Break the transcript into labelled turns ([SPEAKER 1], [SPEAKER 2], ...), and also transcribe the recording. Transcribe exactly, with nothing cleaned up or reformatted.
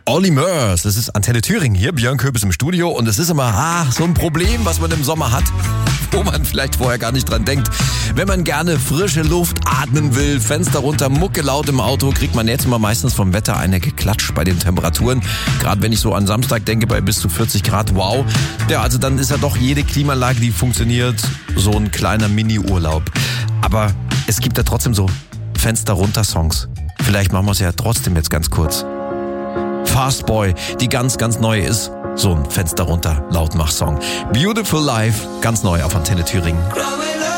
[SPEAKER 1] Olli Murs, es ist Antenne Thüringen hier, Björn Köpes im Studio und es ist immer ah, so ein Problem, was man im Sommer hat, wo man vielleicht vorher gar nicht dran denkt. Wenn man gerne frische Luft atmen will, Fenster runter, Mucke laut im Auto, kriegt man jetzt immer meistens vom Wetter eine geklatscht bei den Temperaturen. Gerade wenn ich so an Samstag denke, bei bis zu vierzig Grad, wow. Ja, also dann ist ja doch jede Klimaanlage, die funktioniert, so ein kleiner Mini-Urlaub. Aber es gibt ja trotzdem so Fenster runter Songs. Vielleicht machen wir es ja trotzdem jetzt ganz kurz. Fast Boy, die ganz, ganz neu ist. So ein Fenster runter Lautmach-Song. Beautiful Life, ganz neu auf Antenne Thüringen.